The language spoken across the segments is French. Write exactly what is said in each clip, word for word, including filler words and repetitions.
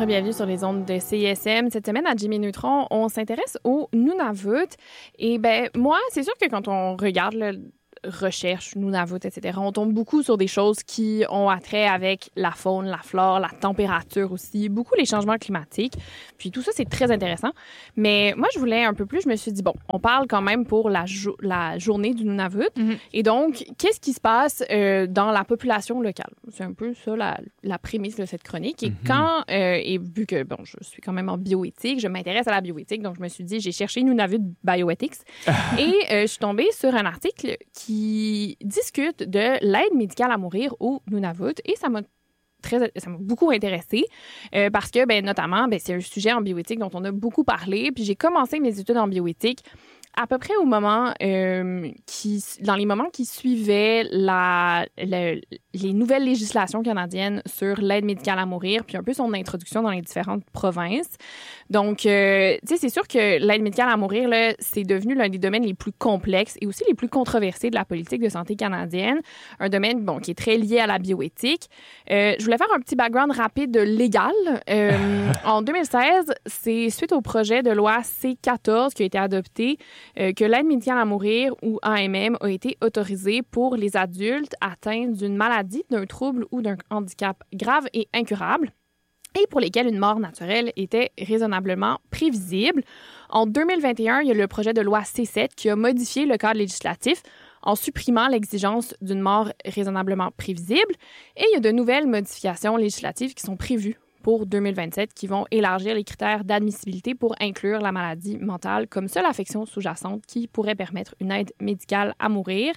Bienvenue sur les ondes de C I S M. Cette semaine, à Jimmy Neutron, on s'intéresse au Nunavut. Et ben moi, c'est sûr que quand on regarde le recherche, Nunavut, et cetera, on tombe beaucoup sur des choses qui ont attrait avec la faune, la flore, la température aussi, beaucoup les changements climatiques. Puis tout ça, c'est très intéressant. Mais moi, je voulais un peu plus, je me suis dit, bon, on parle quand même pour la, jo- la journée du Nunavut. Mm-hmm. Et donc, qu'est-ce qui se passe euh, dans la population locale? C'est un peu ça la, la prémisse de cette chronique. Et mm-hmm. quand, euh, et vu que, bon, je suis quand même en bioéthique, je m'intéresse à la bioéthique, donc je me suis dit, j'ai cherché Nunavut Bioethics. et euh, je suis tombée sur un article qui qui discute de l'aide médicale à mourir au Nunavut et ça m'a très ça m'a beaucoup intéressée euh, parce que ben notamment ben c'est un sujet en bioéthique dont on a beaucoup parlé, puis j'ai commencé mes études en bioéthique à peu près au moment euh, qui dans les moments qui suivaient la, la les nouvelles législations canadiennes sur l'aide médicale à mourir, puis un peu son introduction dans les différentes provinces. Donc, euh, tu sais, c'est sûr que l'aide médicale à mourir, là, c'est devenu l'un des domaines les plus complexes et aussi les plus controversés de la politique de santé canadienne. Un domaine, bon, qui est très lié à la bioéthique. Euh, je voulais faire un petit background rapide légal. Euh, en deux mille seize, c'est suite au projet de loi C quatorze qui a été adopté euh, que l'aide médicale à mourir, ou A M M, a été autorisée pour les adultes atteints d'une maladie, d'un trouble ou d'un handicap grave et incurable, et pour lesquels une mort naturelle était raisonnablement prévisible. En deux mille vingt et un, il y a le projet de loi C sept qui a modifié le cadre législatif en supprimant l'exigence d'une mort raisonnablement prévisible. Et il y a de nouvelles modifications législatives qui sont prévues pour deux mille vingt-sept qui vont élargir les critères d'admissibilité pour inclure la maladie mentale comme seule affection sous-jacente qui pourrait permettre une aide médicale à mourir.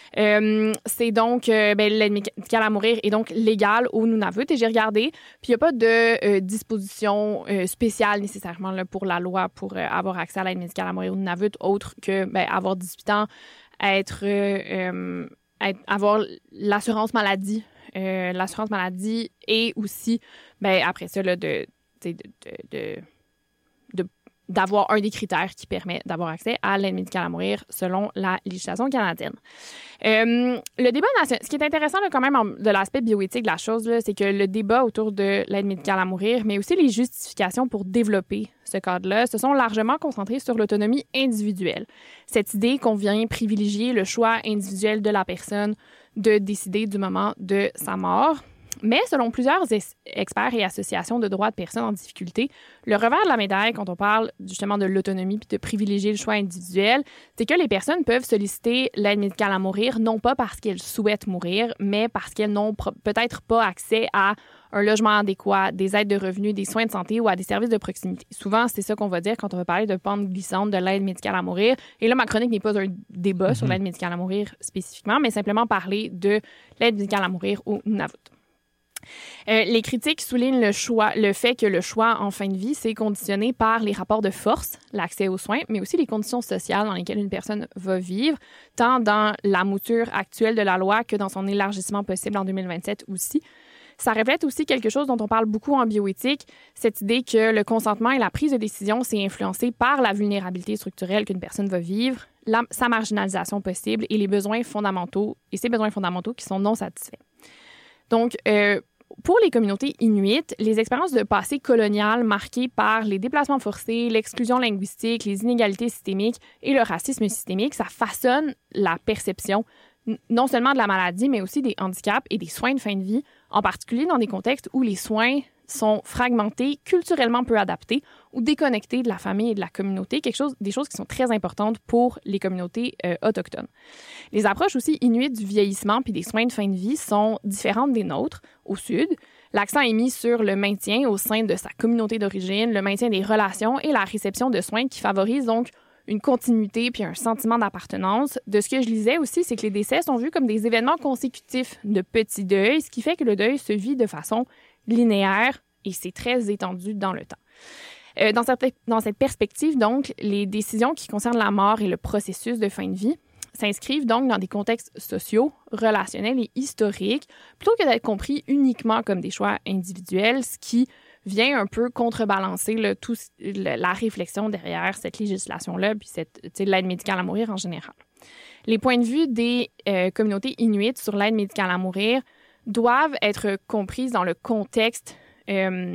Euh, c'est donc, euh, ben, l'aide médicale à mourir est donc légale au Nunavut et j'ai regardé, puis il n'y a pas de euh, disposition euh, spéciale nécessairement là, pour la loi pour euh, avoir accès à l'aide médicale à mourir au Nunavut, autre que ben, avoir dix-huit ans, être, euh, être, avoir l'assurance maladie, euh, l'assurance maladie et aussi, ben, après ça, là, de, de, de, de, de d'avoir un des critères qui permet d'avoir accès à l'aide médicale à mourir selon la législation canadienne. Euh, le débat national, ce qui est intéressant là, quand même en, de l'aspect bioéthique de la chose, là, c'est que le débat autour de l'aide médicale à mourir, mais aussi les justifications pour développer ce cadre-là, se sont largement concentrés sur l'autonomie individuelle. Cette idée qu'on vient privilégier le choix individuel de la personne de décider du moment de sa mort. Mais selon plusieurs es- experts et associations de droits de personnes en difficulté, le revers de la médaille, quand on parle justement de l'autonomie puis de privilégier le choix individuel, c'est que les personnes peuvent solliciter l'aide médicale à mourir, non pas parce qu'elles souhaitent mourir, mais parce qu'elles n'ont pro- peut-être pas accès à un logement adéquat, des aides de revenus, des soins de santé ou à des services de proximité. Souvent, c'est ça qu'on va dire quand on va parler de pente glissante de l'aide médicale à mourir. Et là, ma chronique n'est pas un débat mm-hmm. sur l'aide médicale à mourir spécifiquement, mais simplement parler de l'aide médicale à mourir au Nunavut. Euh, les critiques soulignent le choix, le fait que le choix en fin de vie, c'est conditionné par les rapports de force, l'accès aux soins, mais aussi les conditions sociales dans lesquelles une personne va vivre, tant dans la mouture actuelle de la loi que dans son élargissement possible en deux mille vingt-sept aussi. Ça reflète aussi quelque chose dont on parle beaucoup en bioéthique, cette idée que le consentement et la prise de décision, c'est influencé par la vulnérabilité structurelle qu'une personne va vivre, la, sa marginalisation possible et les besoins fondamentaux, et ces besoins fondamentaux qui sont non satisfaits. Donc, euh, pour les communautés inuites, les expériences de passé colonial marquées par les déplacements forcés, l'exclusion linguistique, les inégalités systémiques et le racisme systémique, ça façonne la perception non seulement de la maladie, mais aussi des handicaps et des soins de fin de vie, en particulier dans des contextes où les soins sont fragmentés, culturellement peu adaptés ou déconnectés de la famille et de la communauté, quelque chose, des choses qui sont très importantes pour les communautés euh, autochtones. Les approches aussi inuites du vieillissement puis des soins de fin de vie sont différentes des nôtres au sud. L'accent est mis sur le maintien au sein de sa communauté d'origine, le maintien des relations et la réception de soins qui favorisent donc une continuité puis un sentiment d'appartenance. De ce que je lisais aussi, c'est que les décès sont vus comme des événements consécutifs de petits deuils, ce qui fait que le deuil se vit de façon linéaire et c'est très étendu dans le temps. Euh, dans, cette, dans cette perspective, donc, les décisions qui concernent la mort et le processus de fin de vie s'inscrivent donc dans des contextes sociaux, relationnels et historiques, plutôt que d'être compris uniquement comme des choix individuels, ce qui vient un peu contrebalancer là, tout, le, la réflexion derrière cette législation-là, puis cette, l'aide médicale à mourir en général. Les points de vue des euh, communautés inuites sur l'aide médicale à mourir doivent être comprises dans le contexte euh,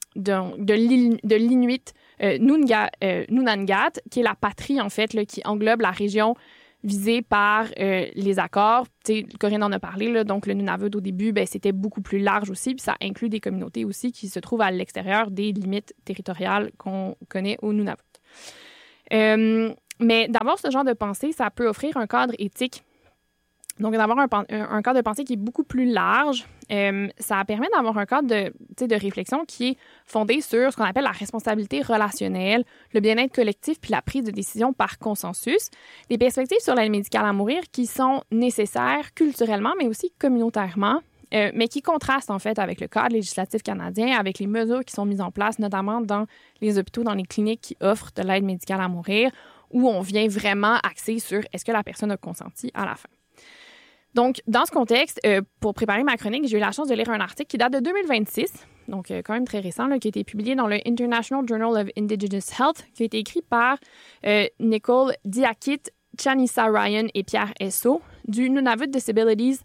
de, de, l'In- de l'Inuit euh, Nunga, euh, Nunangat, qui est la patrie, en fait, là, qui englobe la région visée par euh, les accords. Tu sais, Corinne en a parlé, là, donc le Nunavut, au début, ben, c'était beaucoup plus large aussi, puis ça inclut des communautés aussi qui se trouvent à l'extérieur des limites territoriales qu'on connaît au Nunavut. Euh, mais d'avoir ce genre de pensée, ça peut offrir un cadre éthique. Donc, d'avoir un, un cadre de pensée qui est beaucoup plus large, euh, ça permet d'avoir un cadre de, de réflexion qui est fondé sur ce qu'on appelle la responsabilité relationnelle, le bien-être collectif puis la prise de décision par consensus. Des perspectives sur l'aide médicale à mourir qui sont nécessaires culturellement, mais aussi communautairement, euh, mais qui contrastent en fait avec le cadre législatif canadien, avec les mesures qui sont mises en place, notamment dans les hôpitaux, dans les cliniques qui offrent de l'aide médicale à mourir, où on vient vraiment axer sur est-ce que la personne a consenti à la fin. Donc, dans ce contexte, euh, pour préparer ma chronique, j'ai eu la chance de lire un article qui date de deux mille vingt-six, donc euh, quand même très récent, là, qui a été publié dans le International Journal of Indigenous Health, qui a été écrit par euh, Nicole Diakit, Chanissa Ryan et Pierre Esso du Nunavut Disabilities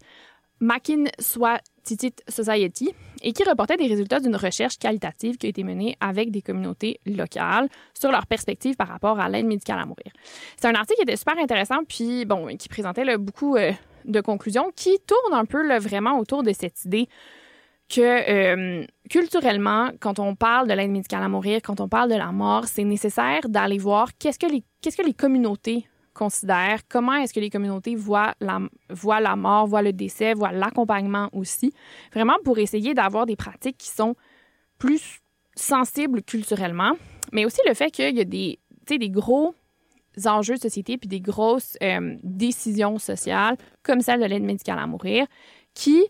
Makin-Swatitit Society et qui reportait des résultats d'une recherche qualitative qui a été menée avec des communautés locales sur leurs perspectives par rapport à l'aide médicale à mourir. C'est un article qui était super intéressant puis bon, qui présentait là, beaucoup euh, de conclusions qui tournent un peu là, vraiment autour de cette idée que euh, culturellement, quand on parle de l'aide médicale à mourir, quand on parle de la mort, c'est nécessaire d'aller voir qu'est-ce que les, qu'est-ce que les communautés considèrent, comment est-ce que les communautés voient la, voient la mort, voient le décès, voient l'accompagnement aussi, vraiment pour essayer d'avoir des pratiques qui sont plus sensibles culturellement, mais aussi le fait qu'il y a des, tu sais, des gros enjeux de société puis des grosses euh, décisions sociales, comme celle de l'aide médicale à mourir, qui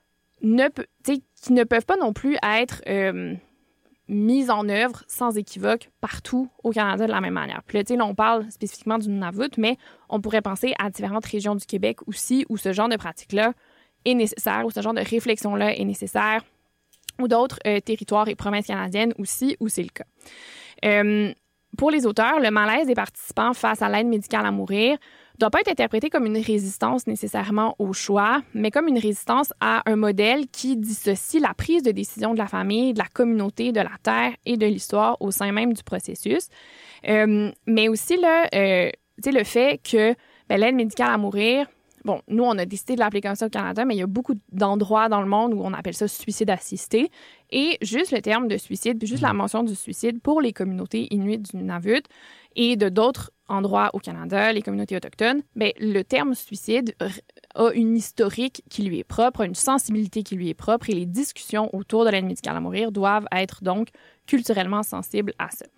ne, qui ne peuvent pas non plus être euh, mises en œuvre sans équivoque partout au Canada de la même manière. Puis là, tu sais, là, on parle spécifiquement du Nunavut, mais on pourrait penser à différentes régions du Québec aussi où ce genre de pratique-là est nécessaire, où ce genre de réflexion-là est nécessaire, ou d'autres euh, territoires et provinces canadiennes aussi où c'est le cas. Euh, Pour les auteurs, le malaise des participants face à l'aide médicale à mourir ne doit pas être interprété comme une résistance nécessairement au choix, mais comme une résistance à un modèle qui dissocie la prise de décision de la famille, de la communauté, de la terre et de l'histoire au sein même du processus. Euh, mais aussi là, euh, le fait que ben, l'aide médicale à mourir, bon, nous, on a décidé de l'appeler comme ça au Canada, mais il y a beaucoup d'endroits dans le monde où on appelle ça suicide assisté. Et juste le terme de suicide, puis juste la mention du suicide pour les communautés inuites du Nunavut et de d'autres endroits au Canada, les communautés autochtones, bien, le terme suicide a une historique qui lui est propre, une sensibilité qui lui est propre et les discussions autour de l'aide médicale à mourir doivent être donc culturellement sensibles à ça.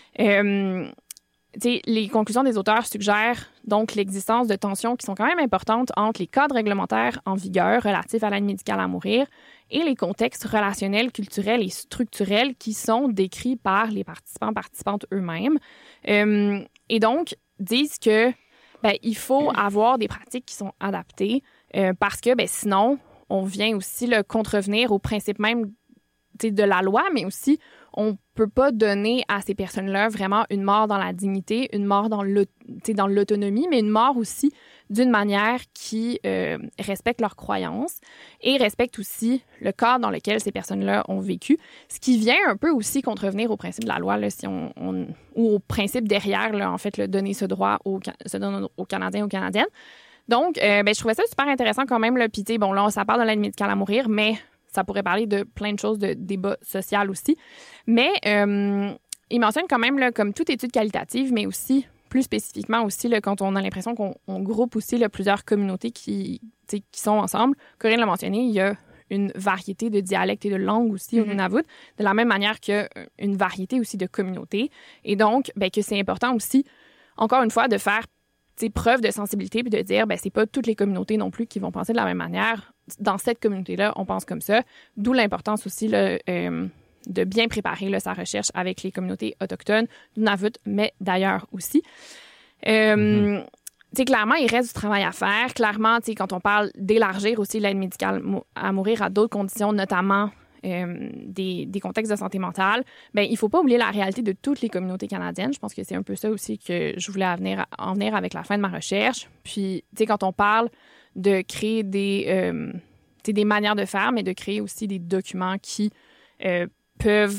Euh, T'sais, les conclusions des auteurs suggèrent donc l'existence de tensions qui sont quand même importantes entre les cadres réglementaires en vigueur relatifs à l'aide médicale à mourir et les contextes relationnels, culturels et structurels qui sont décrits par les participants participantes eux-mêmes. Euh, et donc, disent que ben, il faut avoir des pratiques qui sont adaptées euh, parce que ben, sinon, on vient aussi le contrevenir au principe même de la loi, mais aussi on peut pas donner à ces personnes-là vraiment une mort dans la dignité, une mort dans l'autonomie, mais une mort aussi d'une manière qui euh, respecte leurs croyances et respecte aussi le cadre dans lequel ces personnes-là ont vécu, ce qui vient un peu aussi contrevenir au principe de la loi, là, si on, on, ou au principe derrière, là, en fait, le donner ce droit aux, se donner aux Canadiens, aux Canadiennes. Donc, euh, ben, je trouvais ça super intéressant quand même, là, puis tu sais, bon, là, ça parle de l'aide médicale à mourir, mais ça pourrait parler de plein de choses, de débat social aussi. Mais euh, il mentionne quand même, là, comme toute étude qualitative, mais aussi, plus spécifiquement aussi, là, quand on a l'impression qu'on on groupe aussi là, plusieurs communautés qui, qui sont ensemble. Corinne l'a mentionné, il y a une variété de dialectes et de langues aussi mm-hmm. au Nunavut, de la même manière qu'une variété aussi de communautés. Et donc, ben, que c'est important aussi, encore une fois, de faire preuve de sensibilité puis de dire, ben c'est pas toutes les communautés non plus qui vont penser de la même manière. Dans cette communauté-là, on pense comme ça. D'où l'importance aussi là, euh, de bien préparer là, sa recherche avec les communautés autochtones du Nunavut, mais d'ailleurs aussi. Euh, mm-hmm. Tu sais, clairement, il reste du travail à faire. Clairement, tu sais, quand on parle d'élargir aussi l'aide médicale à mourir à d'autres conditions, notamment Euh, des, des contextes de santé mentale, bien, il ne faut pas oublier la réalité de toutes les communautés canadiennes. Je pense que c'est un peu ça aussi que je voulais en venir, en venir avec la fin de ma recherche. Puis, tu sais, quand on parle de créer des, euh, des manières de faire, mais de créer aussi des documents qui euh, peuvent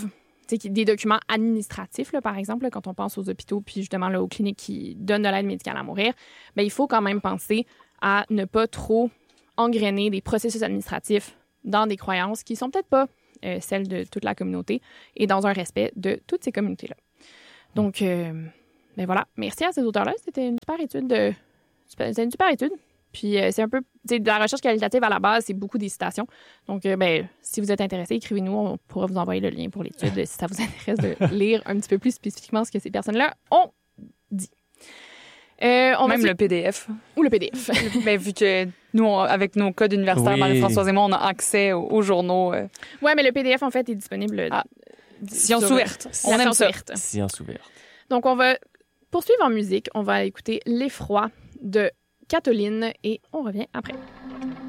des documents administratifs, là, par exemple, là, quand on pense aux hôpitaux puis justement là, aux cliniques qui donnent de l'aide médicale à mourir, bien, il faut quand même penser à ne pas trop engrainer des processus administratifs dans des croyances qui sont peut-être pas euh, celles de toute la communauté et dans un respect de toutes ces communautés-là. Donc, euh, ben voilà. Merci à ces auteurs-là. C'était une super étude. De... C'était une super étude. Puis euh, c'est un peu, tu sais, de la recherche qualitative à la base, c'est beaucoup des citations. Donc, euh, ben, si vous êtes intéressé, écrivez-nous, on pourra vous envoyer le lien pour l'étude si ça vous intéresse de lire un petit peu plus spécifiquement ce que ces personnes-là ont dit. Euh, on Même va le P D F. Ou le P D F. Ben, vu que nous, on, avec nos codes universitaires, Oui. Marie-Françoise et moi, on a accès aux, aux journaux. Euh, Ouais, mais le P D F, en fait, est disponible. Ah. d- Science sur, ouverte. euh, On la aime science ça. ouverte. Science ouverte. Donc, on va poursuivre en musique. On va écouter L'Effroi de Catoline et on revient après.